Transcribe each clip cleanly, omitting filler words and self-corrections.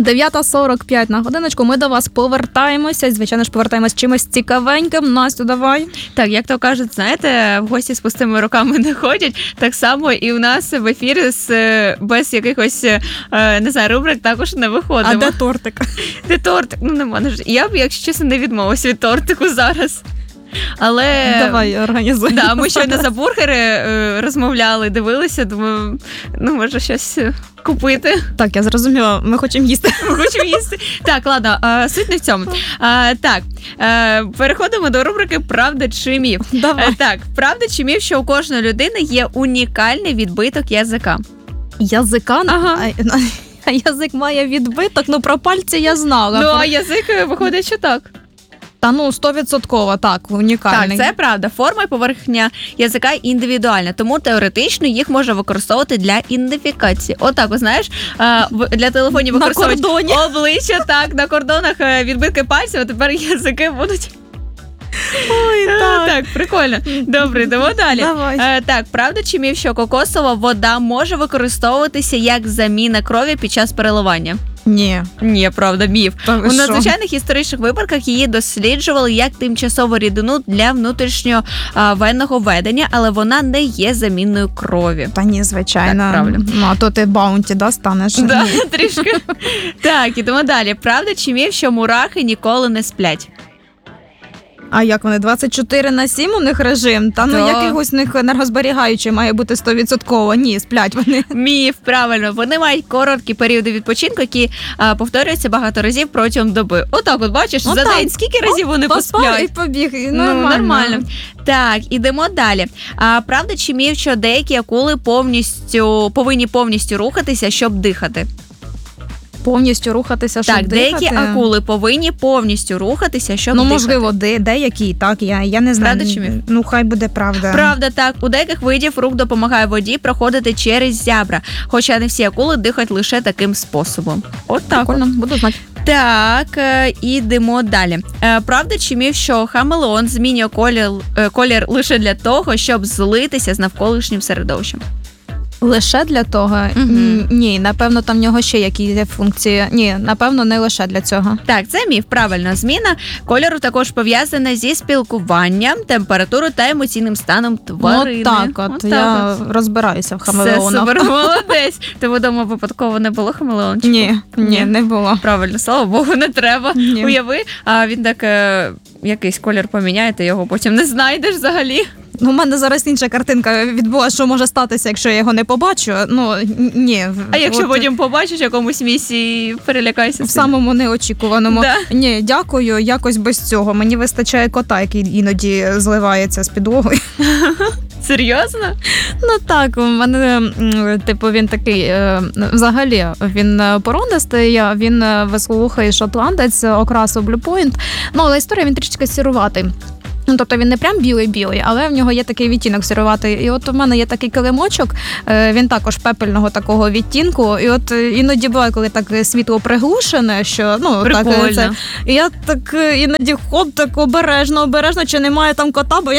9:45 на годиночку. Ми до вас повертаємося. І, звичайно ж, повертаємось чимось цікавеньким. Настю, давай. Так, як то кажуть, знаєте, в гості з пустими руками не ходять. Так само і у нас в ефірі без якихось, не знаю, рубрик також не виходимо. А де тортик? Де тортик? Ну, нема. Я б, якщо чесно, не відмовилась від тортику зараз. Але давай, організуй. Да, ми щойно за бургери розмовляли, дивилися, думаю, ну, може щось купити. Так, я зрозуміла, ми хочемо їсти. Так, ладно, суть не в цьому. Так, переходимо до рубрики «Правда чи міф?». Давай. Так, правда чи міф, що у кожної людини є унікальний відбиток язика? Язика? Ага. А язик має відбиток? Ну, про пальці я знала. Ну, а язик виходить, що так. Та ну, 100% так, унікальний. Так, це правда. Форма і поверхня язика індивідуальна, тому теоретично їх можна використовувати для ідентифікації. Отак, ви знаєш, для телефонів використовують обличчя, так, на кордонах відбитки пальців, а тепер язики будуть. Ой, так, прикольно. Добре, йдемо далі. Давай. Так, правда чи міф, що кокосова вода може використовуватися як заміна крові під час переливання? Ні, правда, міф. У надзвичайних історичних випадках її досліджували як тимчасову рідину для внутрішньовенного ведення, але вона не є замінною крові. Та ні, звичайно. Так, правильно. Ну, а то ти баунті, да, станеш? Да, трішки. Так, ідемо далі. Правда чи міф, що мурахи ніколи не сплять? А як вони, 24/7 у них режим? Та ну якийсь у них енергозберігаючий має бути 100%. Ні, сплять вони. Міф, правильно. Вони мають короткі періоди відпочинку, які повторюються багато разів протягом доби. Отак от, бачиш, за день скільки разів вони посплять? І побіг, і нормально. Так, ідемо далі. Правда чи міф, що деякі акули повинні повністю рухатися, щоб дихати? Повністю рухатися, щоб дихати? Так, деякі акули повинні повністю рухатися, щоб дихати. Ну, можливо, деякі, так, я не знаю. Правда чи міф? Ну, хай буде правда. Правда, так. У деяких видів рух допомагає воді проходити через зябра, хоча не всі акули дихають лише таким способом. От так. Прикольно, буду знати. Так, ідемо далі. Правда чи міф, що хамелеон змінює колір лише для того, щоб злитися з навколишнім середовищем? Лише для того? Ні, напевно, там в нього ще які функції. Ні, напевно, не лише для цього. Так, це міф, правильно. Зміна кольору також пов'язана зі спілкуванням, температурою та емоційним станом тварини. От я розбираюся в хамелеонах. Це супер, молодець. Тебе вдома випадково не було хамелеончику? Ні, не було. Правильно, слава Богу, не треба. Ні. Уяви, а він так якийсь колір поміняє, ти його потім не знайдеш взагалі. Ну, у мене зараз інша картинка відбулася, що може статися, якщо я його не побачу. Ну, ні. А якщо потім побачиш в якомусь місці, перелякайся. В самому неочікуваному. Да. Ні, дякую, якось без цього. Мені вистачає кота, який іноді зливається з підлогою. Серйозно? Ну так, у мене, типу, він такий, взагалі, він породистий, він вислухає шотландець, окрасу Blue Point. Ну, але історія, він трішки сіруватий. Ну, тобто він не прям білий-білий, але в нього є такий відтінок сіруватий. І от у мене є такий килимочок, він також пепельного такого відтінку. І от іноді буває, коли так світло приглушене, що, ну, прикольно. Так, це. І я так іноді так обережно, чи немає там кота, бо я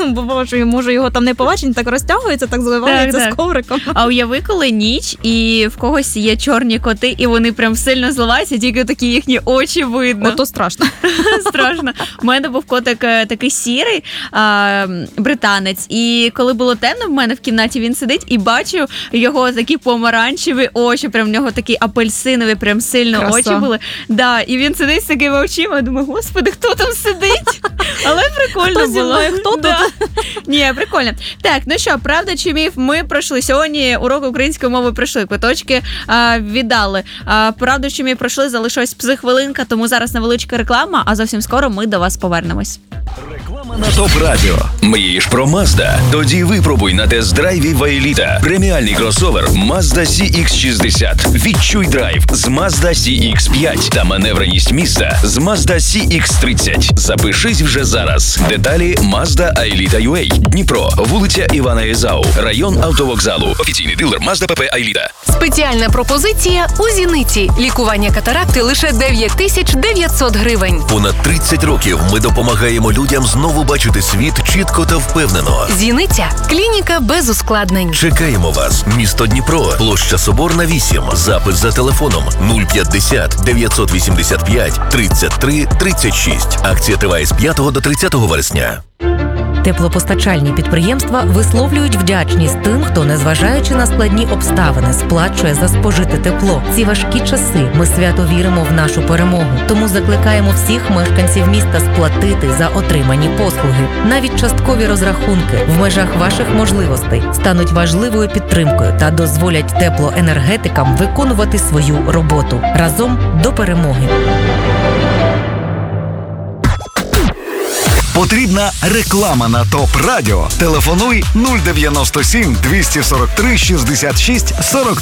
можу його там не побачити, так розтягується, так зливається з ковриком. А уяви, коли ніч, і в когось є чорні коти, і вони прям сильно зливаються, тільки такі їхні очі видно. Ото страшно. Страшно. У мене був котик такий сірий, британець, і коли було темно в мене в кімнаті, він сидить і бачу його такі помаранчеві очі, прям в нього такі апельсинові, прям сильно Краса. очі були. Да, і він сидить з такими очима, думаю, господи, хто там сидить? Але прикольно Хто зі було. мною? Хто тут? Ні, прикольно. Так, ну що, правда чи міф? Ми пройшли сьогодні урок української мови, пройшли, квиточки віддали. Правда чи міф пройшли, залишилась психхвилинка, тому зараз невеличка реклама, а зовсім скоро ми до вас повернемось. Реклама на ТОП Радіо. Мрієш про Mazda? Тоді випробуй на тест-драйві Вайліта. Преміальний кросовер Mazda CX-60. Відчуй драйв з Mazda CX-5 та маневреність міста з Mazda CX-30. Запишись вже зараз. Деталі Mazda Aelita.ua. Дніпро, вулиця Івана Єзау, район автовокзалу. Офіційний дилер Mazda ПП Aelita. Спеціальна пропозиція у Зіниці. Лікування катаракти лише 9900 гривень. Понад 30 років ми допомагаємо людям знову побачити світ чітко та впевнено. Зіниця – клініка без ускладнень. Чекаємо вас. Місто Дніпро, площа Соборна, 8. Запис за телефоном 050 985 33 36. Акція триває з 5 до 30 вересня. Теплопостачальні підприємства висловлюють вдячність тим, хто, незважаючи на складні обставини, сплачує за спожите тепло. Ці важкі часи ми свято віримо в нашу перемогу. Тому закликаємо всіх мешканців міста сплатити за отримані послуги. Навіть часткові розрахунки в межах ваших можливостей стануть важливою підтримкою та дозволять теплоенергетикам виконувати свою роботу. Разом до перемоги. Потрібна реклама на ТОП Радіо. Телефонуй 097 243 66 43.